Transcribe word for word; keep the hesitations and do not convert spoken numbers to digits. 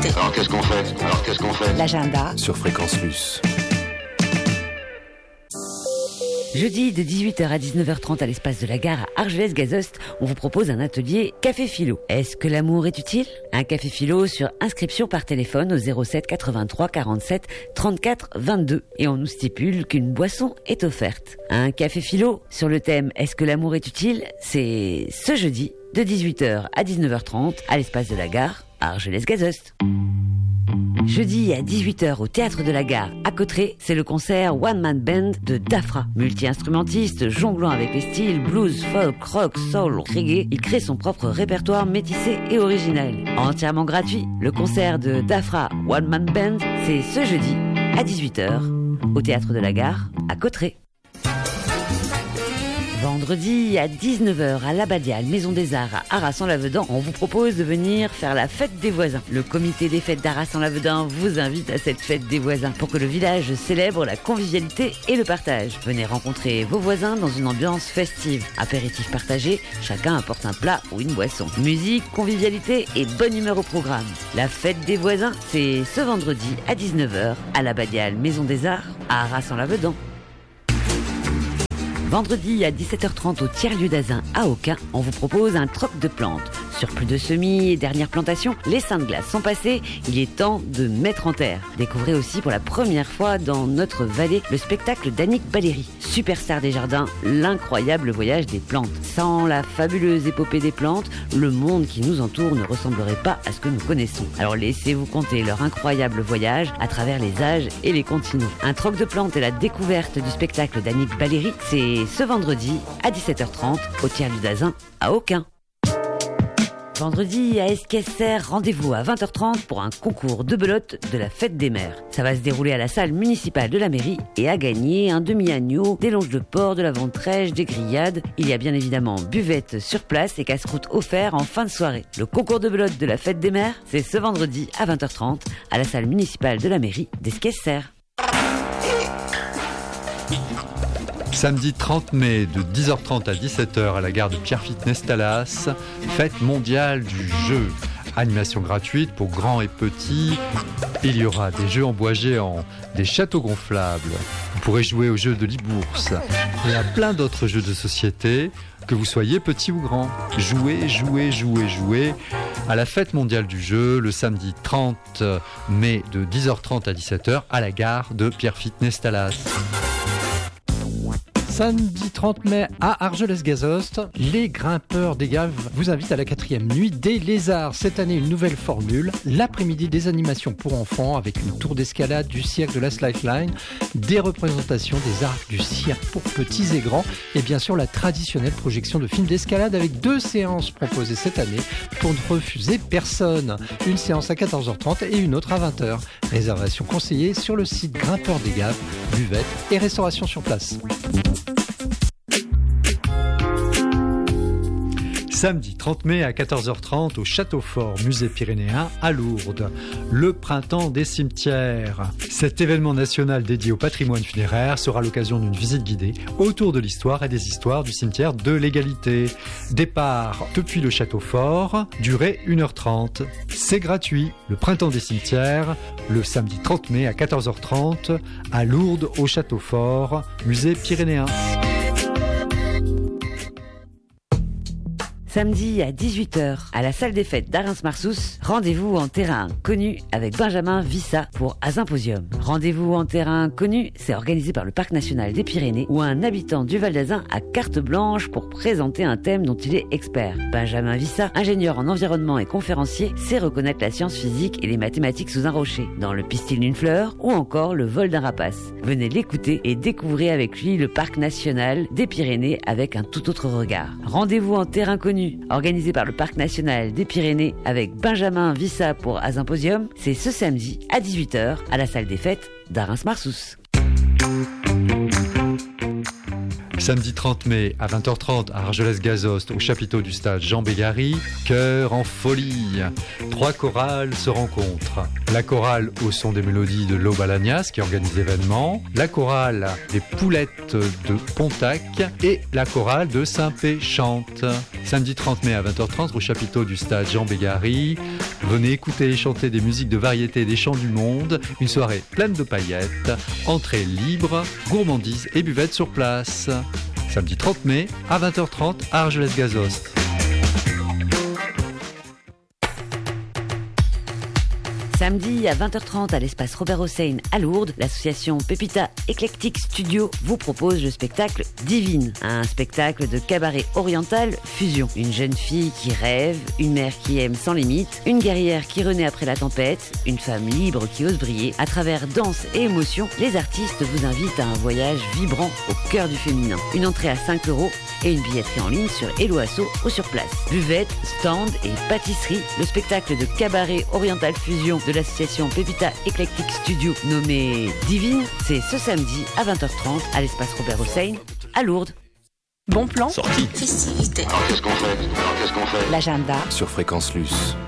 l'actualité. Alors qu'est-ce qu'on fait Alors qu'est-ce qu'on fait L'agenda sur Fréquence Luce. Jeudi de dix-huit heures à dix-neuf heures trente à l'espace de la gare à Argelès-Gazost, on vous propose un atelier Café Philo. Est-ce que l'amour est utile ? Un café philo sur inscription par téléphone au zéro sept quatre-vingt-trois quarante-sept trente-quatre vingt-deux. Et on nous stipule qu'une boisson est offerte. Un café philo sur le thème Est-ce que l'amour est utile ? C'est ce jeudi de dix-huit heures à dix-neuf heures trente à l'espace de la gare à Argelès-Gazost. Jeudi à dix-huit heures au Théâtre de la Gare à Cauterets, c'est le concert One Man Band de Dafra. Multi-instrumentiste, jonglant avec les styles blues, folk, rock, soul, reggae, il crée son propre répertoire métissé et original. Entièrement gratuit, le concert de Dafra One Man Band, c'est ce jeudi à dix-huit heures au Théâtre de la Gare à Cauterets. Vendredi à dix-neuf heures à l'Abbadiale, Maison des Arts à Arras-en-Lavedan, on vous propose de venir faire la fête des voisins. Le comité des fêtes d'Arras-en-Lavedan vous invite à cette fête des voisins pour que le village célèbre la convivialité et le partage. Venez rencontrer vos voisins dans une ambiance festive. Apéritif partagé, chacun apporte un plat ou une boisson. Musique, convivialité et bonne humeur au programme. La fête des voisins, c'est ce vendredi à dix-neuf heures à l'Abbadiale, Maison des Arts à Arras-en-Lavedan. Vendredi à dix-sept heures trente au tiers-lieu d'Azun à Aucun, on vous propose un troc de plantes. Surplus de semis et dernière plantation, les seins de glace sont passés, il est temps de mettre en terre. Découvrez aussi pour la première fois dans notre vallée le spectacle d'Annick Baléry, superstar des jardins, l'incroyable voyage des plantes. Sans la fabuleuse épopée des plantes, le monde qui nous entoure ne ressemblerait pas à ce que nous connaissons. Alors laissez-vous compter leur incroyable voyage à travers les âges et les continents. Un troc de plantes et la découverte du spectacle d'Annick Baléry, c'est ce vendredi à dix-sept heures trente au tiers-lieu d'Azun à Aucun. Vendredi à Esquesser, rendez-vous à vingt heures trente pour un concours de belote de la fête des mères. Ça va se dérouler à la salle municipale de la mairie et à gagner un demi-agneau, des longes de porc, de la ventrèche, des grillades. Il y a bien évidemment buvette sur place et casse-croûte offert en fin de soirée. Le concours de belote de la fête des mères, c'est ce vendredi à vingt heures trente à la salle municipale de la mairie d'Esquesser. Samedi trente mai de dix heures trente à dix-sept heures à la gare de Pierrefitte-Nestalas, fête mondiale du jeu. Animation gratuite pour grands et petits. Il y aura des jeux en bois géants, des châteaux gonflables. Vous pourrez jouer aux jeux de l'e-bourse et à plein d'autres jeux de société, que vous soyez petit ou grand. Jouez, jouez, jouez, jouez à la fête mondiale du jeu le samedi trente mai de dix heures trente à dix-sept heures à la gare de Pierrefitte-Nestalas. Samedi trente mai à Argelès-Gazost, les grimpeurs des Gaves vous invitent à la quatrième nuit des lézards. Cette année, une nouvelle formule. L'après-midi, des animations pour enfants avec une tour d'escalade du cirque de la Slackline, des représentations des arts du cirque pour petits et grands et bien sûr la traditionnelle projection de films d'escalade avec deux séances proposées cette année pour ne refuser personne. Une séance à quatorze heures trente et une autre à vingt heures. Réservation conseillée sur le site Grimpeurs des Gaves, buvette et restauration sur place. Samedi trente mai à quatorze heures trente au Château Fort, musée pyrénéen à Lourdes. Le printemps des cimetières. Cet événement national dédié au patrimoine funéraire sera l'occasion d'une visite guidée autour de l'histoire et des histoires du cimetière de l'Égalité. Départ depuis le Château Fort, durée une heure trente. C'est gratuit. Le printemps des cimetières, le samedi trente mai à quatorze heures trente à Lourdes au Château Fort, musée pyrénéen. Samedi à dix-huit heures, à la salle des fêtes d'Arens-Marsous, rendez-vous en terrain connu avec Benjamin Vissa pour Azymposium. Rendez-vous en terrain connu, c'est organisé par le Parc national des Pyrénées où un habitant du Val d'Azun a carte blanche pour présenter un thème dont il est expert. Benjamin Vissa, ingénieur en environnement et conférencier, sait reconnaître la science physique et les mathématiques sous un rocher, dans le pistil d'une fleur ou encore le vol d'un rapace. Venez l'écouter et découvrez avec lui le Parc national des Pyrénées avec un tout autre regard. Rendez-vous en terrain connu organisé par le Parc national des Pyrénées avec Benjamin Vissa pour Azymposium, c'est ce samedi à dix-huit heures à la salle des fêtes d'Arens-Marsous. Samedi trente mai à vingt heures trente à Argelès-Gazost au chapiteau du stade Jean Bégary, Cœur en folie. Trois chorales se rencontrent. La chorale au son des mélodies de Lo Balagnas qui organise l'événement, la chorale des Poulettes de Pontac et la chorale de Saint-Pé chante. Samedi trente mai à vingt heures trente au chapiteau du stade Jean Bégary. Venez écouter et chanter des musiques de variété des chants du monde. Une soirée pleine de paillettes, entrée libre, gourmandise et buvette sur place. Samedi trente mai à vingt heures trente à Argelès-Gazost. Samedi à vingt heures trente à l'espace Robert Hossein à Lourdes, l'association Pépita Eclectic Studio vous propose le spectacle Divine, un spectacle de cabaret oriental fusion. Une jeune fille qui rêve, une mère qui aime sans limite, une guerrière qui renaît après la tempête, une femme libre qui ose briller. À travers danse et émotion, les artistes vous invitent à un voyage vibrant au cœur du féminin. Une entrée à cinq euros et une billetterie en ligne sur Hello Asso ou sur place. Buvette, stand et pâtisserie, le spectacle de cabaret oriental fusion de l'association Pépita Eclectic Studio nommé Divine, c'est ce samedi à vingt heures trente à l'espace Robert Hossein à Lourdes. Bon plan. Sortie. Festivité. Alors qu'est-ce qu'on fait Alors qu'est-ce qu'on fait L'agenda. Sur Fréquence Luce.